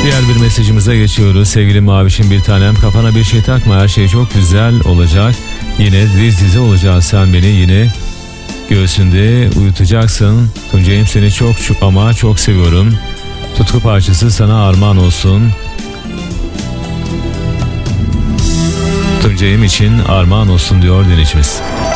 Diğer bir mesajımıza geçiyoruz. Sevgili Mavişim bir tanem, kafana bir şey takma, her şey çok güzel olacak. Yine diz dize olacağız, sen beni yine göğsünde uyutacaksın. Tuncay'ım seni çok ama çok seviyorum. Tutku parçası sana armağan olsun. Tuncay'ım için armağan olsun diyor dinleyicimiz.